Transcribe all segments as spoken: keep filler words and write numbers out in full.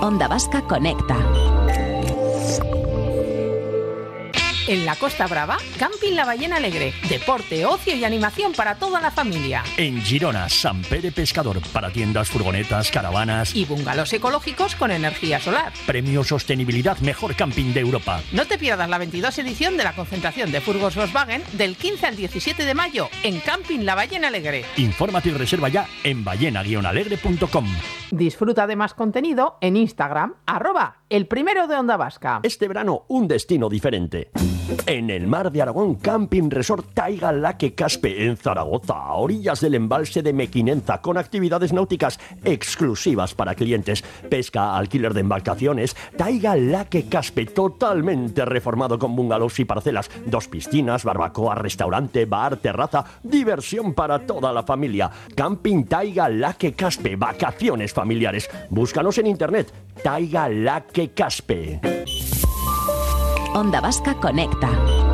Onda Vasca Conecta. En la Costa Brava, Camping La Ballena Alegre. Deporte, ocio y animación para toda la familia. En Girona, Sant Pere Pescador, para tiendas, furgonetas, caravanas y bungalows ecológicos con energía solar. Premio Sostenibilidad Mejor Camping de Europa. No te pierdas la veintidós edición de la concentración de furgos Volkswagen del quince al diecisiete de mayo en Camping La Ballena Alegre. Infórmate y reserva ya en ballena guion alegre punto com. Disfruta de más contenido en Instagram, arroba el primero de Onda Vasca. Este verano, un destino diferente. En el Mar de Aragón, Camping Resort Taiga Laque Caspe, en Zaragoza, a orillas del embalse de Mequinenza, con actividades náuticas exclusivas para clientes, pesca, alquiler de embarcaciones. Taiga Laque Caspe, totalmente reformado con bungalows y parcelas, dos piscinas, barbacoa, restaurante, bar, terraza, diversión para toda la familia. Camping Taiga Laque Caspe, vacaciones familiares. Búscanos en internet, Taiga Laque Caspe. Onda Vasca Conecta.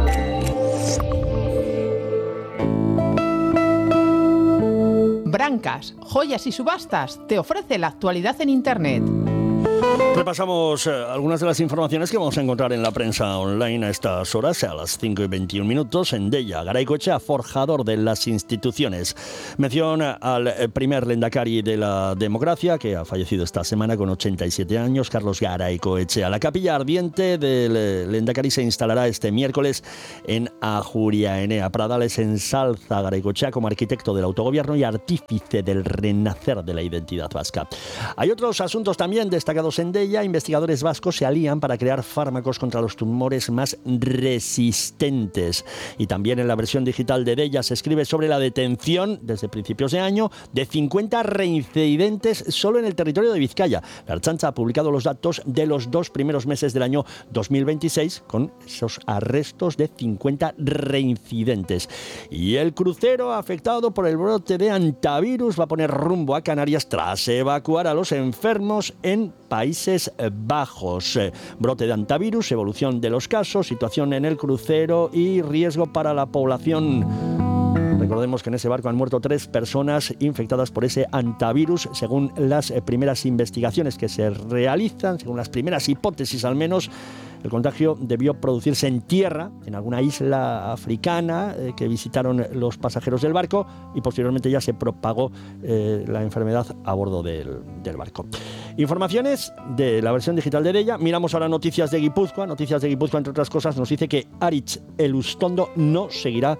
Brancas, joyas y subastas te ofrece la actualidad en internet. Repasamos eh, algunas de las informaciones que vamos a encontrar en la prensa online a estas horas, a las cinco y veintiún minutos, en Deia. Garaycoechea, forjador de las instituciones. Mención al primer lehendakari de la democracia, que ha fallecido esta semana con ochenta y siete años, Carlos Garaycoechea. La capilla ardiente del lehendakari se instalará este miércoles en Ajuria Enea. Pradales ensalza a Garaycoechea como arquitecto del autogobierno y artífice del renacer de la identidad vasca. Hay otros asuntos también destacados en Deia. Investigadores vascos se alían para crear fármacos contra los tumores más resistentes. Y también en la versión digital de Deia se escribe sobre la detención, desde principios de año, de cincuenta reincidentes solo en el territorio de Vizcaya. La Ertzaintza ha publicado los datos de los dos primeros meses del año dos mil veintiséis con esos arrestos de cincuenta reincidentes. Y el crucero afectado por el brote de antivirus va a poner rumbo a Canarias tras evacuar a los enfermos en Países Bajos. Brote de antivirus, evolución de los casos, situación en el crucero y riesgo para la población. Recordemos que en ese barco han muerto tres personas infectadas por ese antivirus, según las primeras investigaciones que se realizan, según las primeras hipótesis al menos. El contagio debió producirse en tierra, en alguna isla africana eh, que visitaron los pasajeros del barco, y posteriormente ya se propagó eh, la enfermedad a bordo del, del barco. Informaciones de la versión digital de Deia. Miramos ahora noticias de Guipúzcoa. Noticias de Guipúzcoa, entre otras cosas, nos dice que Aritz Elustondo no seguirá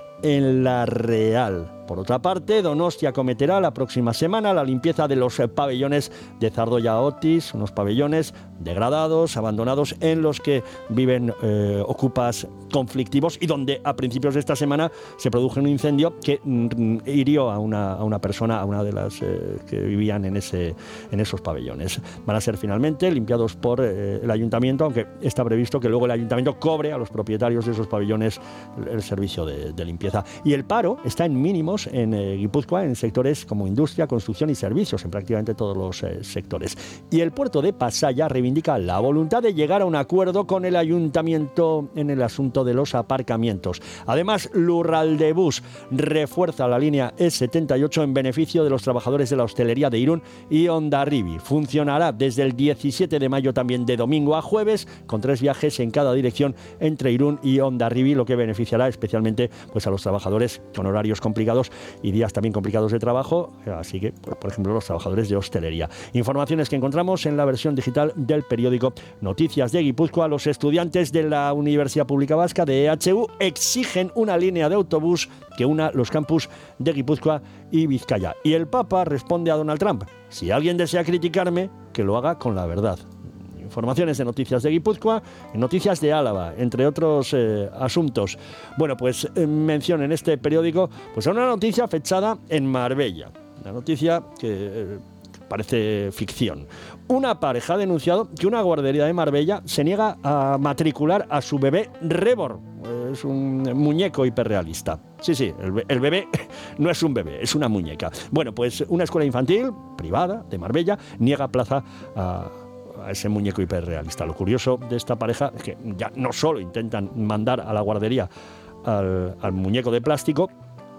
en la Real. Por otra parte, Donostia acometerá la próxima semana la limpieza de los pabellones de Zardoya Otis, unos pabellones degradados, abandonados, en los que viven eh, ocupas conflictivos y donde a principios de esta semana se produjo un incendio que mm, hirió a una, a una persona, a una de las eh, que vivían en, ese, en esos pabellones. Van a ser finalmente limpiados por eh, el ayuntamiento, aunque está previsto que luego el ayuntamiento cobre a los propietarios de esos pabellones el, el servicio de, de limpieza. Y el paro está en mínimos en eh, Guipúzcoa, en sectores como industria, construcción y servicios, en prácticamente todos los eh, sectores. Y el puerto de Pasaya reivindica la voluntad de llegar a un acuerdo con el ayuntamiento en el asunto de los aparcamientos. Además, Lurraldebus refuerza la línea E setenta y ocho en beneficio de los trabajadores de la hostelería de Irún y Hondarribia. Funcionará desde el diecisiete de mayo también, de domingo a jueves, con tres viajes en cada dirección entre Irún y Hondarribia, lo que beneficiará especialmente pues, a los trabajadores con horarios complicados y días también complicados de trabajo, así que, por ejemplo, los trabajadores de hostelería. Informaciones que encontramos en la versión digital del periódico Noticias de Guipúzcoa. Los estudiantes de la Universidad Pública Vasca de E H U exigen una línea de autobús que una los campus de Guipúzcoa y Vizcaya. Y el Papa responde a Donald Trump: si alguien desea criticarme, que lo haga con la verdad. Informaciones de Noticias de Guipúzcoa, Noticias de Álava, entre otros eh, asuntos. Bueno, pues eh, mención en este periódico pues a una noticia fechada en Marbella. Una noticia que eh, parece ficción. Una pareja ha denunciado que una guardería de Marbella se niega a matricular a su bebé Rebor. Es un muñeco hiperrealista. Sí, sí, el, be- el bebé no es un bebé, es una muñeca. Bueno, pues una escuela infantil privada de Marbella niega plaza a... a ese muñeco hiperrealista. Lo curioso de esta pareja es que ya no solo intentan mandar a la guardería al, al muñeco de plástico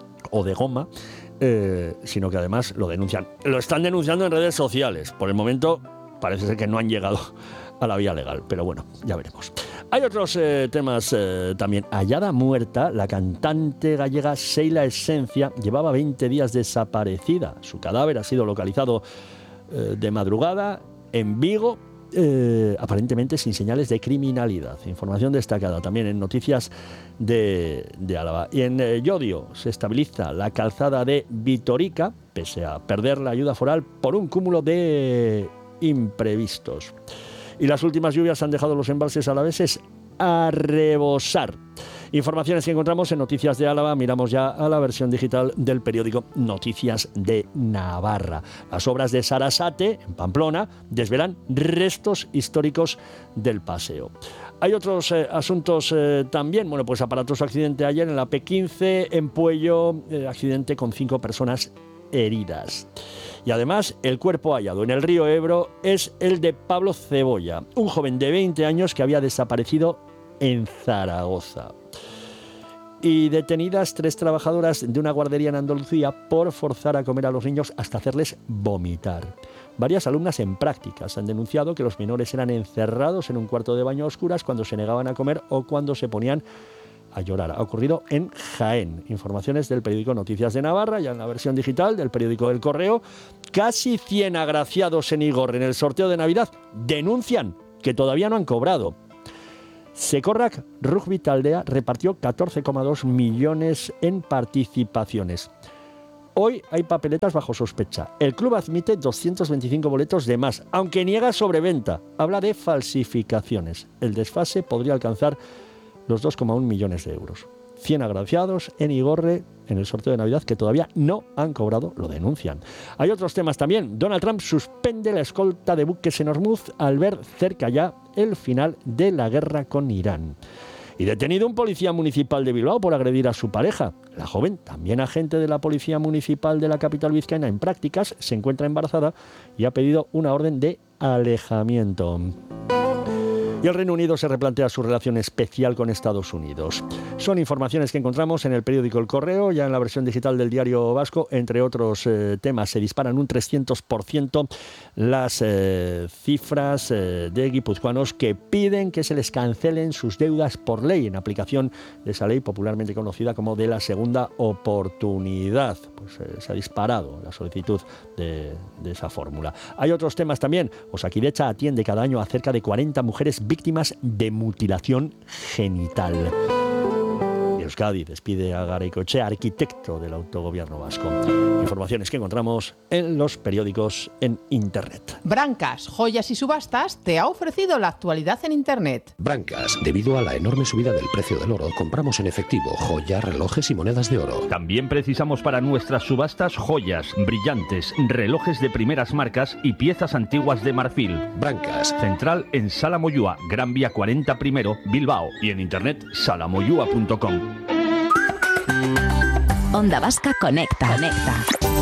o de goma, eh, sino que además lo denuncian. Lo están denunciando en redes sociales. Por el momento parece ser que no han llegado a la vía legal, pero bueno, ya veremos. Hay otros eh, temas eh, también. Hallada muerta, la cantante gallega Sheila Esencia llevaba veinte días desaparecida. Su cadáver ha sido localizado eh, de madrugada en Vigo, eh, aparentemente sin señales de criminalidad. Información destacada también en Noticias de, de Álava. Y en eh, Llodio se estabiliza la calzada de Vitorica, pese a perder la ayuda foral por un cúmulo de imprevistos. Y las últimas lluvias han dejado los embalses alaveses a rebosar. Informaciones que encontramos en Noticias de Álava. Miramos ya a la versión digital del periódico Noticias de Navarra. Las obras de Sarasate, en Pamplona, desvelan restos históricos del paseo. Hay otros eh, asuntos eh, también. Bueno, pues aparatoso accidente ayer en la P quince en Puello, eh, accidente con cinco personas heridas. Y además, el cuerpo hallado en el río Ebro es el de Pablo Cebolla, un joven de veinte años que había desaparecido en Zaragoza. Y detenidas tres trabajadoras de una guardería en Andalucía por forzar a comer a los niños hasta hacerles vomitar. Varias alumnas en prácticas han denunciado que los menores eran encerrados en un cuarto de baño a oscuras cuando se negaban a comer o cuando se ponían a llorar. Ha ocurrido en Jaén. Informaciones del periódico Noticias de Navarra, ya en la versión digital del periódico El Correo. Casi cien agraciados en Igorre en el sorteo de Navidad denuncian que todavía no han cobrado. Sekorrak Rugby Taldea repartió catorce coma dos millones en participaciones. Hoy hay papeletas bajo sospecha. El club admite doscientos veinticinco boletos de más, aunque niega sobreventa. Habla de falsificaciones. El desfase podría alcanzar los dos coma uno millones de euros. cien agraciados en Igorre en el sorteo de Navidad que todavía no han cobrado, lo denuncian. Hay otros temas también. Donald Trump suspende la escolta de buques en Hormuz al ver cerca ya el final de la guerra con Irán. Y detenido un policía municipal de Bilbao por agredir a su pareja. La joven, también agente de la Policía Municipal de la capital vizcaína en prácticas, se encuentra embarazada y ha pedido una orden de alejamiento. Y el Reino Unido se replantea su relación especial con Estados Unidos. Son informaciones que encontramos en el periódico El Correo, ya en la versión digital del Diario Vasco. Entre otros eh, temas, se disparan un trescientos por ciento las eh, cifras eh, de guipuzcoanos que piden que se les cancelen sus deudas por ley, en aplicación de esa ley popularmente conocida como de la segunda oportunidad. Pues eh, se ha disparado la solicitud de, de esa fórmula. Hay otros temas también. Osakidecha atiende cada año a cerca de cuarenta mujeres víctimas de mutilación genital. Euskadi despide a Garaycoechea, arquitecto del autogobierno vasco. Informaciones que encontramos en los periódicos en Internet. Brancas, Joyas y Subastas te ha ofrecido la actualidad en Internet. Brancas, debido a la enorme subida del precio del oro, compramos en efectivo joyas, relojes y monedas de oro. También precisamos para nuestras subastas joyas, brillantes, relojes de primeras marcas y piezas antiguas de marfil. Brancas. Central en Sala Moyúa, Gran Vía cuarenta primero, Bilbao. Y en internet salamoyúa punto com. Onda Vasca Conecta. Conecta.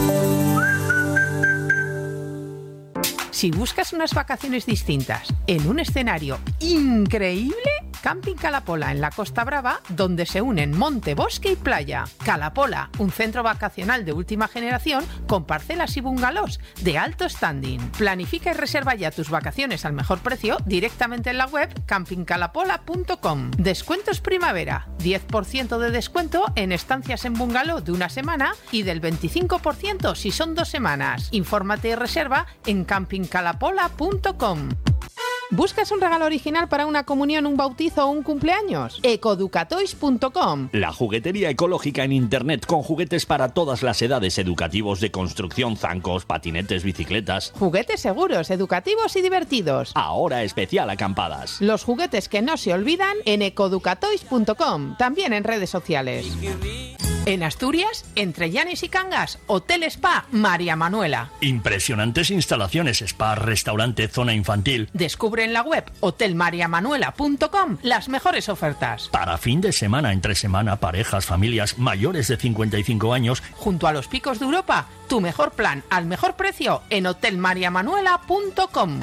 Si buscas unas vacaciones distintas en un escenario increíble, Camping Calapola en la Costa Brava, donde se unen monte, bosque y playa. Calapola, un centro vacacional de última generación con parcelas y bungalows de alto standing. Planifica y reserva ya tus vacaciones al mejor precio directamente en la web camping calapola punto com. Descuentos primavera, diez por ciento de descuento en estancias en bungalow de una semana y del veinticinco por ciento si son dos semanas. Infórmate y reserva en camping calapola punto com. ¿Buscas un regalo original para una comunión, un bautizo o un cumpleaños? ecoducatoys punto com. La juguetería ecológica en internet con juguetes para todas las edades, educativos, de construcción, zancos, patinetes, bicicletas. Juguetes seguros, educativos y divertidos. Ahora especial acampadas. Los juguetes que no se olvidan en ecoducatoys punto com. También en redes sociales. En Asturias, entre Llanes y Cangas, Hotel Spa María Manuela. Impresionantes instalaciones, spa, restaurante, zona infantil. Descubre en la web hotel maría manuela punto com las mejores ofertas. Para fin de semana, entre semana, parejas, familias mayores de cincuenta y cinco años. Junto a los picos de Europa, tu mejor plan al mejor precio en hotel maría manuela punto com.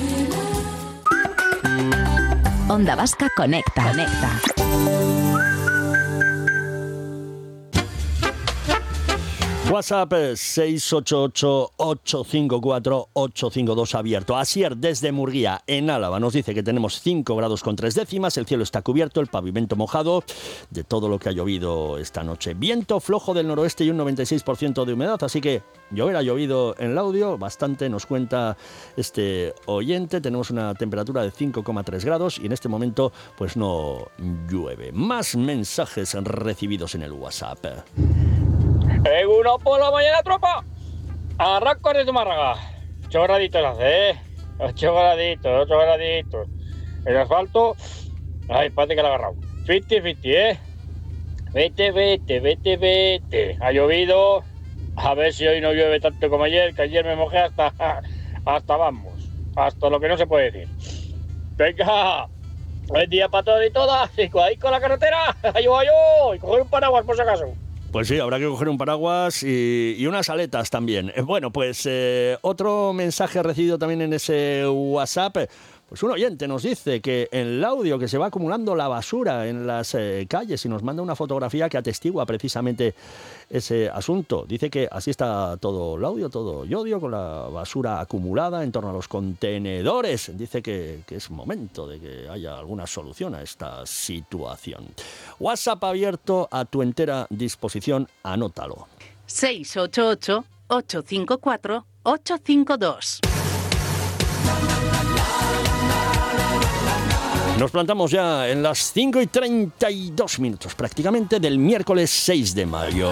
Onda Vasca Conecta. Conecta. WhatsApp seis ocho ocho, ocho cinco cuatro, ocho cinco dos abierto. Asier desde Murguía, en Álava, nos dice que tenemos cinco grados con tres décimas, el cielo está cubierto, el pavimento mojado de todo lo que ha llovido esta noche. Viento flojo del noroeste y un noventa y seis por ciento de humedad, así que llover ha llovido en Laudio, bastante, nos cuenta este oyente. Tenemos una temperatura de cinco coma tres grados y en este momento pues no llueve. Más mensajes recibidos en el WhatsApp. En uno por la mañana, tropa. Arranco de Zumárraga. Ocho graditos hace, ¿eh? Ocho graditos, ocho graditos. El asfalto, ay, parece que lo ha agarrado. cincuenta cincuenta, ¿eh? Vete, vete, vete, vete. Ha llovido. A ver si hoy no llueve tanto como ayer, que ayer me mojé hasta, hasta vamos, hasta lo que no se puede decir. Venga, buen día para todos y todas. Y ahí con la carretera, ayú, ayú, y coger un paraguas por si acaso. Pues sí, habrá que coger un paraguas y, y unas aletas también. Eh, bueno, pues eh, otro mensaje recibido también en ese WhatsApp. Pues un oyente nos dice que en Laudio que se va acumulando la basura en las eh, calles y nos manda una fotografía que atestigua precisamente ese asunto. Dice que así está todo Laudio, todo Llodio, con la basura acumulada en torno a los contenedores. Dice que, que es momento de que haya alguna solución a esta situación. WhatsApp abierto a tu entera disposición, anótalo. seis ocho ocho, ocho cinco cuatro, ocho cinco dos. Nos plantamos ya en las cinco y treinta y dos minutos prácticamente del miércoles seis de mayo.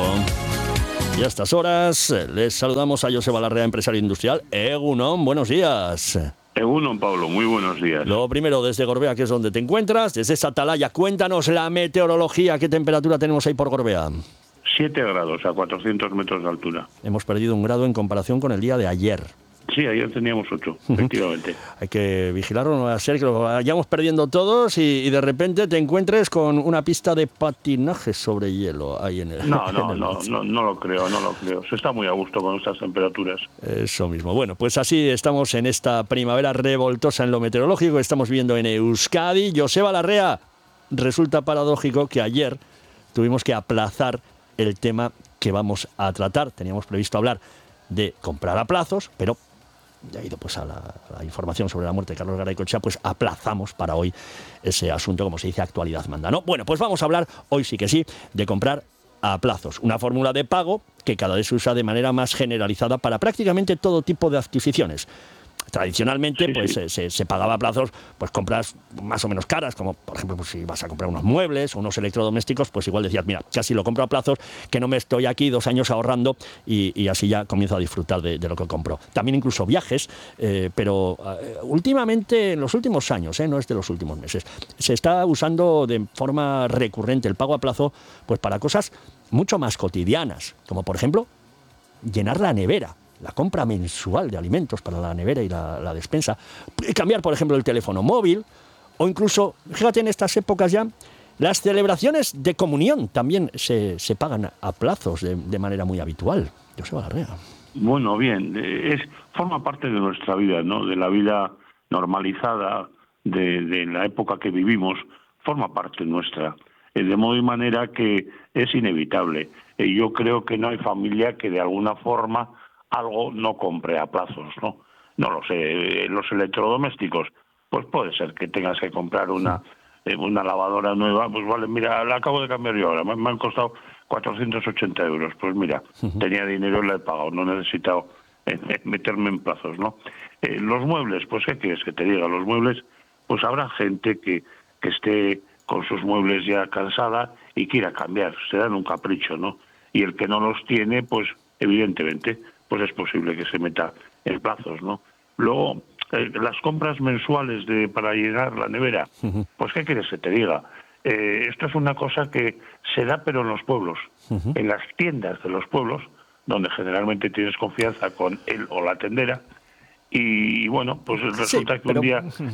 Y a estas horas les saludamos a Joseba Larrea, empresario industrial. Egunon, buenos días. Egunon, Pablo, muy buenos días. Lo primero, desde Gorbea, que es donde te encuentras, desde esa atalaya, cuéntanos la meteorología, ¿qué temperatura tenemos ahí por Gorbea? siete grados a cuatrocientos metros de altura. Hemos perdido un grado en comparación con el día de ayer. Sí, ayer teníamos ocho, efectivamente. Hay que vigilarlo, no va a ser que lo vayamos perdiendo todos y, y de repente te encuentres con una pista de patinaje sobre hielo ahí en el... No, no, el no, no, no lo creo, no lo creo. Se está muy a gusto con estas temperaturas. Eso mismo. Bueno, pues así estamos en esta primavera revoltosa en lo meteorológico. Estamos viendo en Euskadi. Joseba Larrea, resulta paradójico que ayer tuvimos que aplazar el tema que vamos a tratar. Teníamos previsto hablar de comprar a plazos, pero... ya ido pues a la, a la información sobre la muerte de Carlos Garaycochea, pues aplazamos para hoy ese asunto, como se dice, actualidad manda, ¿no? Bueno, pues vamos a hablar, hoy sí que sí, de comprar a plazos. Una fórmula de pago que cada vez se usa de manera más generalizada para prácticamente todo tipo de adquisiciones. Tradicionalmente, sí, pues sí. Se, se pagaba a plazos, pues compras más o menos caras, como por ejemplo, pues, si vas a comprar unos muebles o unos electrodomésticos, pues igual decías, mira, casi lo compro a plazos, que no me estoy aquí dos años ahorrando y, y así ya comienzo a disfrutar de, de lo que compro. También incluso viajes, eh, pero eh, últimamente, en los últimos años, eh, no es de los últimos meses, se está usando de forma recurrente el pago a plazo, pues para cosas mucho más cotidianas, como por ejemplo, llenar la nevera. La compra mensual de alimentos para la nevera y la, la despensa, cambiar, por ejemplo, el teléfono móvil, o incluso, fíjate, en estas épocas ya, las celebraciones de comunión también se, se pagan a plazos de, de manera muy habitual. Joseba Larrea. Bueno, bien, es forma parte de nuestra vida, ¿no? De la vida normalizada, de, de la época que vivimos, forma parte nuestra. De modo y manera que es inevitable. Yo creo que no hay familia que de alguna forma algo no compre a plazos, ¿no? No lo sé, los electrodomésticos, pues puede ser que tengas que comprar una eh, una lavadora nueva, pues vale, mira, la acabo de cambiar yo ahora, me, me han costado cuatrocientos ochenta euros, pues mira, uh-huh. tenía dinero y la he pagado, no he necesitado eh, meterme en plazos, ¿no? Eh, los muebles, pues ¿qué quieres que te diga? Los muebles, pues habrá gente que, que esté con sus muebles ya cansada y quiera cambiar, se dan un capricho, ¿no? Y el que no los tiene, pues evidentemente, pues es posible que se meta en plazos, ¿no? Luego, eh, las compras mensuales de para llenar la nevera, uh-huh. pues ¿qué quieres que te diga? Eh, esto es una cosa que se da pero en los pueblos, uh-huh. en las tiendas de los pueblos, donde generalmente tienes confianza con él o la tendera, y, y bueno, pues resulta sí, que pero... un día...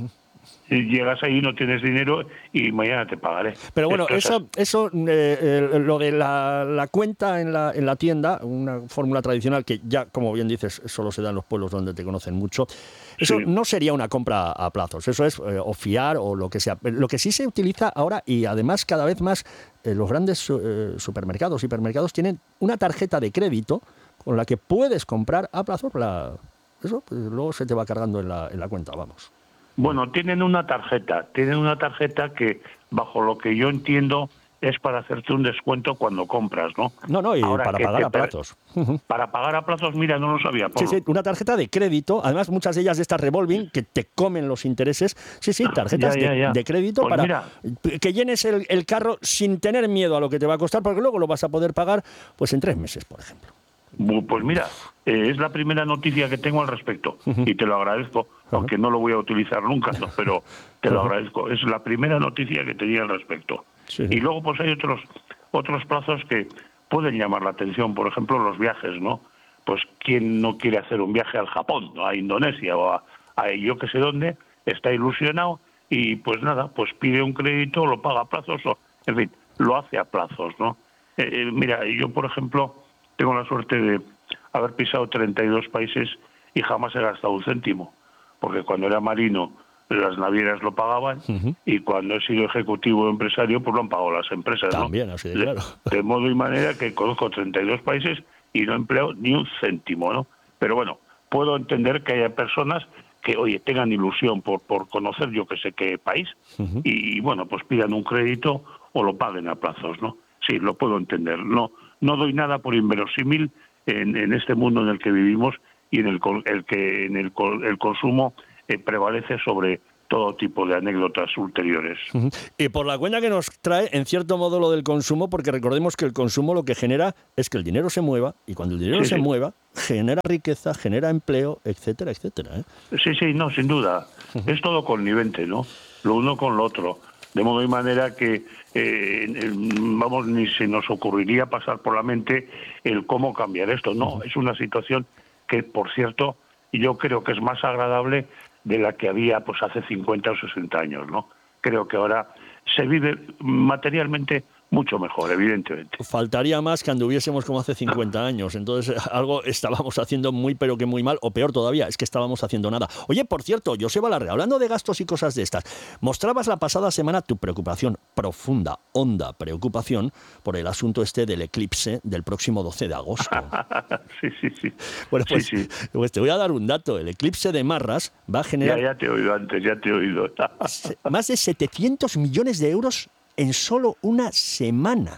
llegas ahí, no tienes dinero y mañana te pagaré. Pero bueno, Esto eso, eso eh, eh, lo de la, la cuenta en la, en la tienda, una fórmula tradicional que ya, como bien dices, solo se da en los pueblos donde te conocen mucho, eso sí. No sería una compra a plazos, eso es eh, o fiar o lo que sea. Lo que sí se utiliza ahora, y además cada vez más eh, los grandes eh, supermercados, hipermercados tienen una tarjeta de crédito con la que puedes comprar a plazos, la, eso pues, luego se te va cargando en la, en la cuenta, vamos. Bueno, tienen una tarjeta, tienen una tarjeta que, bajo lo que yo entiendo, es para hacerte un descuento cuando compras, ¿no? No, no, y Ahora, para pagar a plazos. Para pagar a plazos, mira, no lo sabía. Pablo. Sí, sí, una tarjeta de crédito, además muchas de ellas de estas revolving, que te comen los intereses. Sí, sí, tarjetas ya, ya, ya. De, de crédito pues para mira. que llenes el, el carro sin tener miedo a lo que te va a costar, porque luego lo vas a poder pagar pues en tres meses, por ejemplo. Pues mira, eh, es la primera noticia que tengo al respecto y te lo agradezco, aunque no lo voy a utilizar nunca, ¿no? Pero te lo agradezco. Es la primera noticia que tenía al respecto. Sí. Y luego pues hay otros otros plazos que pueden llamar la atención, por ejemplo los viajes, ¿no? Pues quién no quiere hacer un viaje al Japón, ¿no? A Indonesia o a, a yo que sé dónde, está ilusionado y pues nada, pues pide un crédito, lo paga a plazos, o en fin, lo hace a plazos, ¿no? Eh, eh, mira, yo por ejemplo tengo la suerte de haber pisado treinta y dos países y jamás he gastado un céntimo, porque cuando era marino las navieras lo pagaban uh-huh. y cuando he sido ejecutivo o empresario pues lo han pagado las empresas. También, ¿no? así de claro. De, de modo y manera que conozco treinta y dos países y no he empleado ni un céntimo, ¿no? Pero bueno, puedo entender que haya personas que, oye, tengan ilusión por, por conocer yo que sé qué país uh-huh. y, bueno, pues pidan un crédito o lo paguen a plazos, ¿no? Sí, lo puedo entender. No, no doy nada por inverosímil en, en este mundo en el que vivimos y en el, el que en el, el consumo eh, prevalece sobre todo tipo de anécdotas ulteriores. Uh-huh. Y por la cuenta que nos trae, en cierto modo, lo del consumo, porque recordemos que el consumo lo que genera es que el dinero se mueva, y cuando el dinero sí, se sí. mueva, genera riqueza, genera empleo, etcétera, etcétera. ¿eh? Sí, sí, no, sin duda. Uh-huh. Es todo connivente, ¿no? Lo uno con lo otro. De modo y manera que, eh, vamos, ni se nos ocurriría pasar por la mente el cómo cambiar esto. No, es una situación que, por cierto, yo creo que es más agradable de la que había pues hace cincuenta o sesenta años, ¿no? Creo que ahora se vive materialmente mucho mejor, evidentemente. Faltaría más que anduviésemos como hace cincuenta años. Entonces, algo estábamos haciendo muy, pero que muy mal, o peor todavía, es que estábamos haciendo nada. Oye, por cierto, Joseba Larrea, hablando de gastos y cosas de estas, mostrabas la pasada semana tu preocupación, profunda, honda preocupación, por el asunto este del eclipse del próximo doce de agosto. Sí, sí, sí. Bueno, pues, sí, sí. pues te voy a dar un dato. El eclipse de Marras va a generar... Ya, ya te he oído antes, ya te he oído. más de setecientos millones de euros en solo una semana.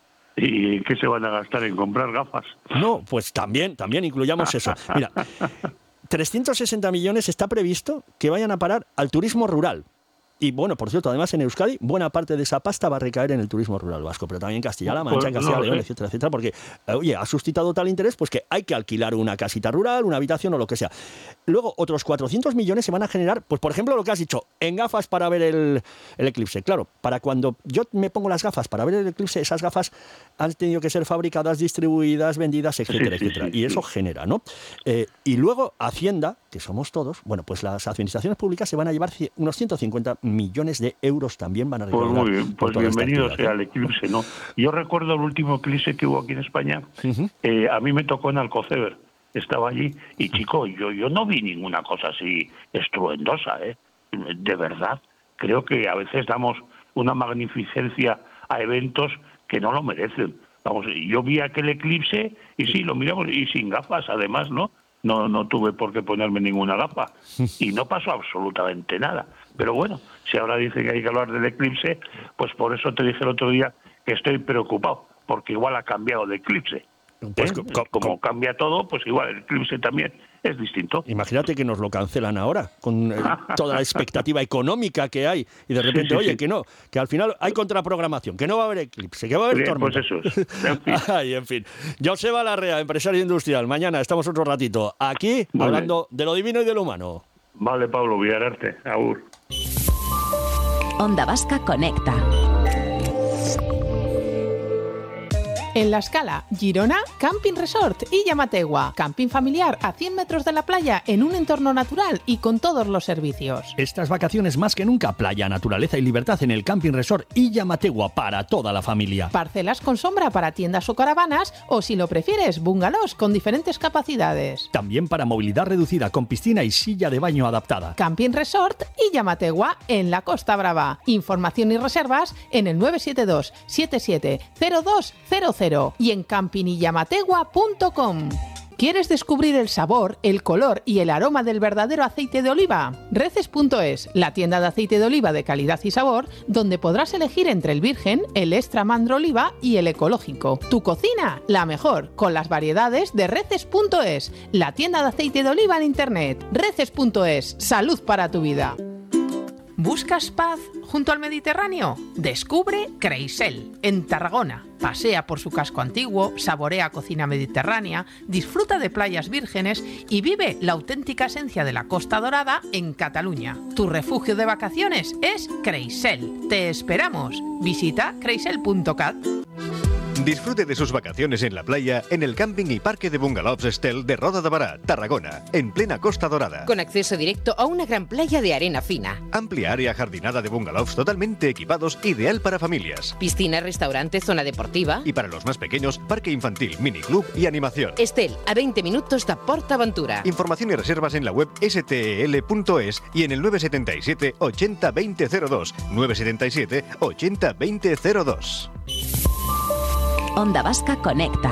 ¿Y qué se van a gastar en comprar gafas? No, pues también, también incluyamos eso. Mira, trescientos sesenta millones está previsto que vayan a parar al turismo rural. Y bueno, por cierto, además en Euskadi, buena parte de esa pasta va a recaer en el turismo rural vasco, pero también en Castilla-La Mancha, pues, en Castilla y León, no, etcétera, etcétera, porque, oye, ha suscitado tal interés, pues que hay que alquilar una casita rural, una habitación o lo que sea. Luego, otros cuatrocientos millones se van a generar, pues por ejemplo, lo que has dicho, en gafas para ver el, el eclipse. Claro, para cuando yo me pongo las gafas para ver el eclipse, esas gafas han tenido que ser fabricadas, distribuidas, vendidas, etcétera, sí, sí, etcétera. Sí, sí, y eso sí. genera, ¿no? Eh, y luego, Hacienda, que somos todos, bueno, pues las administraciones públicas se van a llevar unos ciento cincuenta millones de euros también van a recaudar. Pues muy bien, pues bienvenido sea al eclipse, ¿no? Yo recuerdo el último eclipse que hubo aquí en España, uh-huh. eh, a mí me tocó en Alcoceber, estaba allí, y chico, yo, yo no vi ninguna cosa así estruendosa, ¿eh? De verdad, creo que a veces damos una magnificencia a eventos que no lo merecen. Vamos, yo vi aquel eclipse y sí, lo miramos, y sin gafas además, ¿no? No, no tuve por qué ponerme ninguna gafa y no pasó absolutamente nada. Pero bueno, si ahora dice que hay que hablar del eclipse, pues por eso te dije el otro día que estoy preocupado, porque igual ha cambiado de eclipse. Pues, ¿Eh? co- Como co- cambia todo, pues igual el eclipse también es distinto. Imagínate que nos lo cancelan ahora, con eh, toda la expectativa económica que hay, y de repente, sí, sí, oye, sí. que no, que al final hay contraprogramación, que no va a haber eclipse, que va a haber Bien, tormenta. Pues eso es. En fin. Ay, en fin. Joseba Larrea, empresario industrial. Mañana estamos otro ratito aquí, vale. hablando de lo divino y de lo humano. Vale, Pablo, Villararte. Agur. Onda Vasca Conecta. En La Escala, Girona, Camping Resort y Llamategua. Camping familiar a cien metros de la playa en un entorno natural y con todos los servicios. Estas vacaciones más que nunca, playa, naturaleza y libertad en el Camping Resort y Llamategua para toda la familia. Parcelas con sombra para tiendas o caravanas o, si lo prefieres, bungalows con diferentes capacidades. También para movilidad reducida con piscina y silla de baño adaptada. Camping Resort y Llamategua en la Costa Brava. Información y reservas en el nueve siete dos siete siete cero dos cero cero y en camping y llamategua punto com. ¿Quieres descubrir el sabor, el color y el aroma del verdadero aceite de oliva? Reces punto es, la tienda de aceite de oliva de calidad y sabor, donde podrás elegir entre el virgen, el extra mandro oliva y el ecológico. Tu cocina, la mejor, con las variedades de Reces punto es, la tienda de aceite de oliva en internet. Reces punto es, salud para tu vida. ¿Buscas paz junto al Mediterráneo? Descubre Creisel, en Tarragona. Pasea por su casco antiguo, saborea cocina mediterránea, disfruta de playas vírgenes y vive la auténtica esencia de la Costa Dorada en Cataluña. Tu refugio de vacaciones es Creisel. Te esperamos. Visita creisel punto cat. Disfrute de sus vacaciones en la playa en el camping y parque de bungalows Estel de Roda de Bará, Tarragona, en plena Costa Dorada. Con acceso directo a una gran playa de arena fina. Amplia área jardinada de bungalows totalmente equipados, ideal para familias. Piscina, restaurante, zona deportiva. Y para los más pequeños, parque infantil, miniclub y animación. Estel, a veinte minutos de PortAventura. Información y reservas en la web ese te ele punto es y en el nueve siete siete ochenta veinte cero dos. nueve siete siete ochenta veinte cero dos. Onda Vasca Conecta.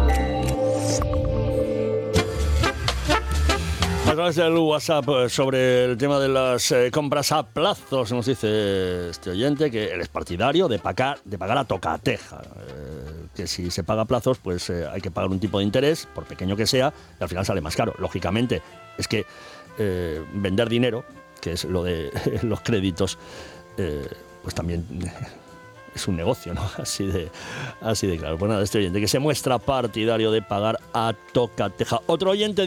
A través del WhatsApp sobre el tema de las eh, compras a plazos, nos dice este oyente que él es partidario de pagar, de pagar a tocateja. Eh, que si se paga a plazos, pues eh, hay que pagar un tipo de interés, por pequeño que sea, y al final sale más caro. Lógicamente, es que eh, vender dinero, que es lo de los créditos, eh, pues también... es un negocio, ¿no? Así de, así de claro. Pues nada, este oyente que se muestra partidario de pagar a tocateja. Otro oyente